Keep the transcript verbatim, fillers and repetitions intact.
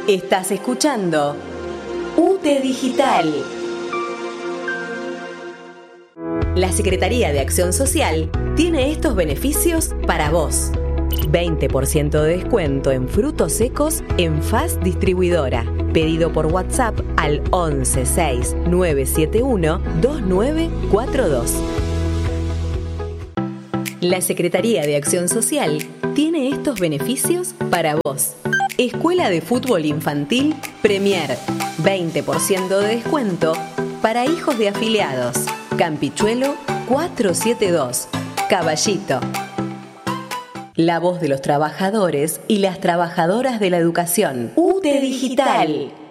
Estás escuchando U T E Digital. La Secretaría de Acción Social tiene estos beneficios para vos. veinte por ciento de descuento en frutos secos en F A S Distribuidora. Pedido por WhatsApp al once seis nueve siete uno dos nueve cuatro dos. La Secretaría de Acción Social tiene estos beneficios para vos. Escuela de Fútbol Infantil Premier. veinte por ciento de descuento para hijos de afiliados. Campichuelo cuatrocientos setenta y dos. Caballito. La voz de los trabajadores y las trabajadoras de la educación. U T E Digital.